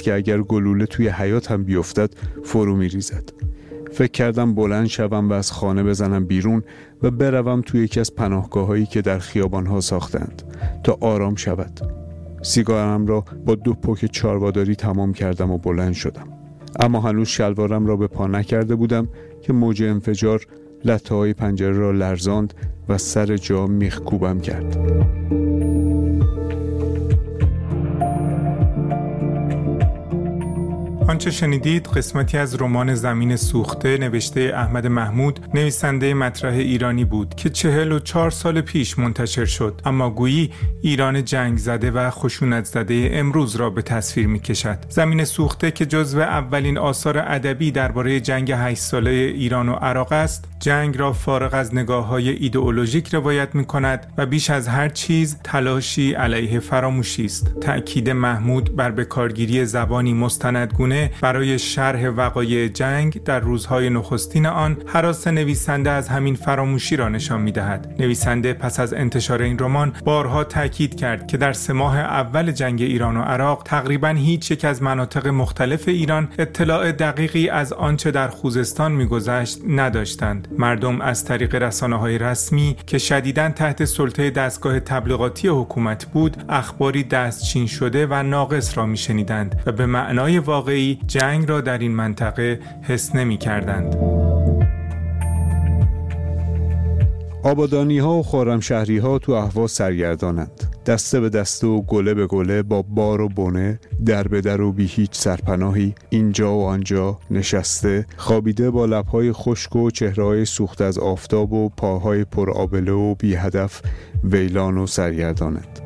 که اگر گلوله توی حیاطم بیفتد فرو می‌ریزد. فکر کردم بلند شوم و از خانه بزنم بیرون و بروم توی یکی از پناهگاه‌هایی که در خیابان‌ها ساختند تا آرام شود. سیگارم را با 2 پک چارباداری تمام کردم و بلند شدم. اما هنوز شلوارم را به پا نکرده بودم که موج انفجار لطه‌های پنجره را لرزاند و سر جا میخکوبم کرد. آنچه شنیدید قسمتی از رمان زمین سوخته نوشته احمد محمود، نویسنده مطرح ایرانی بود که 44 سال پیش منتشر شد، اما گویی ایران جنگ زده و خشونت زده امروز را به تصویر می کشد. زمین سوخته که جزو اولین آثار ادبی درباره جنگ 8 ساله ایران و عراق است، جنگ را فارغ از نگاه‌های ایدئولوژیک روایت می کند و بیش از هر چیز تلاشی علیه فراموشی است. تأکید محمود بر بکارگیری زبانی مستندگونه برای شرح وقایع جنگ در روزهای نخستین آن هراس نویسنده از همین فراموشی را نشان می‌دهد. نویسنده پس از انتشار این رمان بارها تاکید کرد که در 3 ماه اول جنگ ایران و عراق تقریباً هیچ یک از مناطق مختلف ایران اطلاع دقیقی از آنچه در خوزستان می‌گذشت نداشتند. مردم از طریق رسانه‌های رسمی که شدیداً تحت سلطه دستگاه تبلیغاتی حکومت بود، اخباری دستچین شده و ناقص را می‌شنیدند و به معنای واقعی جنگ را در این منطقه حس نمی کردند. آبادانی ها و خرمشهری ها تو اهواز سرگردانند. دسته به دسته و گله به گله با بار و بنه، در به در و بی هیچ سرپناهی، اینجا و آنجا نشسته، خوابیده با لبهای خشک و چهره‌های سوخته از آفتاب و پاهای پر آبله و بی هدف ویلان و سرگردانند.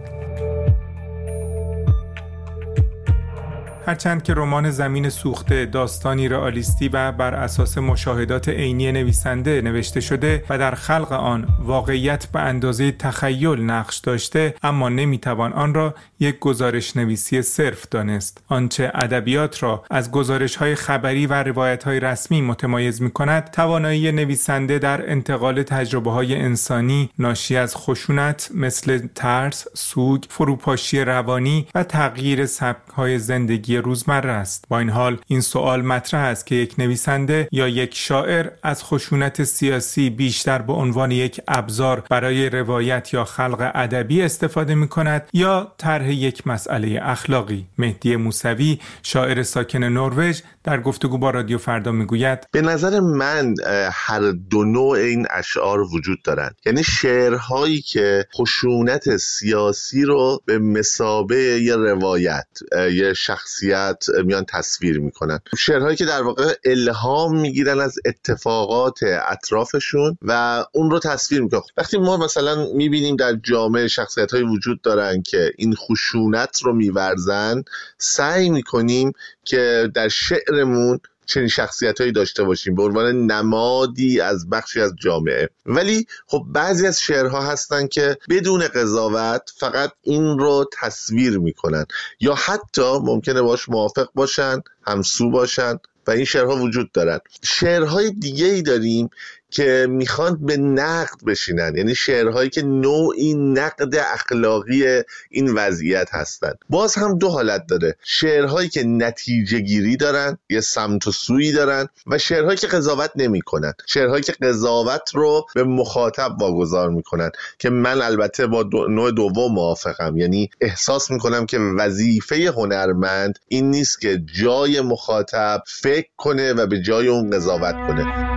هرچند که رمان زمین سوخته داستانی رئالیستی و بر اساس مشاهدات عینی نویسنده نوشته شده و در خلق آن واقعیت به اندازه تخیل نقش داشته، اما نمیتوان آن را یک گزارش نویسی صرف دانست. آنچه ادبیات را از گزارش‌های خبری و روایت‌های رسمی متمایز می‌کند، توانایی نویسنده در انتقال تجربه‌های انسانی ناشی از خشونت مثل ترس، سوگ، فروپاشی روانی و تغییر سبک‌های زندگی روزمره است. با این حال این سوال مطرح است که یک نویسنده یا یک شاعر از خشونت سیاسی بیشتر به عنوان یک ابزار برای روایت یا خلق ادبی استفاده می‌کند یا طرح یک مسئله اخلاقی. مهدی موسوی، شاعر ساکن نروژ، در گفتگو با رادیو فردا میگوید: به نظر من هر دو نوع این اشعار وجود دارند. یعنی شعرهایی که خشونت سیاسی رو به مثابه یه روایت، یه شخصیت میان تصویر میکنن، شعرهایی که در واقع الهام میگیرن از اتفاقات اطرافشون و اون رو تصویر میکنن. وقتی ما مثلا میبینیم در جامعه شخصیت‌هایی وجود دارن که این خشونت رو میورزن، سعی میکنیم که در شعرمون چنین شخصیتایی داشته باشیم به عنوان نمادی از بخشی از جامعه. ولی خب بعضی از شعرها هستن که بدون قضاوت فقط این رو تصویر میکنن یا حتی ممکنه باش موافق باشن، همسو باشن و این شعرها وجود دارن. شعرهای دیگه‌ای داریم که میخوان به نقد بشینن، یعنی شعرهایی که نوعی نقد اخلاقی این وضعیت هستن. باز هم دو حالت داره: شعرهایی که نتیجه گیری دارن، یه سمت و سویی دارن، و شعرهایی که قضاوت نمی کنن، شعرهایی که قضاوت رو به مخاطب واگذار میکنن، که من البته با نوع دوم موافقم. یعنی احساس میکنم که وظیفه هنرمند این نیست که جای مخاطب فکر کنه و به جای اون قضاوت کنه.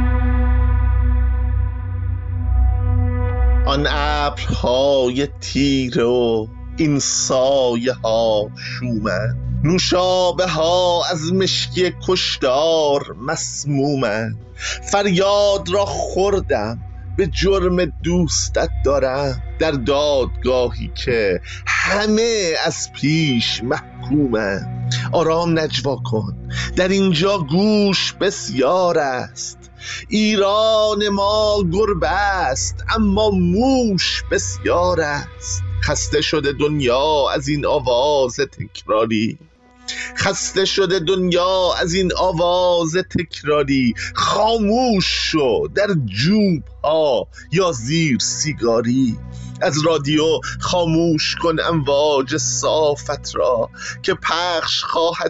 آن ابرهای تیره و این سایه ها شومند، نوشابه ها از مشکی کشدار مسمومند. فریاد را خوردم به جرم دوستت دارم، در دادگاهی که همه از پیش محکومند. آرام نجوا کن، در اینجا گوش بسیار است. ایران ما گربه است اما موش بسیار است. خسته شده دنیا از این آواز تکراری، خسته شده دنیا از این آواز تکراری. خاموش شو در جوب ها یا زیر سیگاری. از رادیو خاموش کن امواج صافت را که پخش خواهد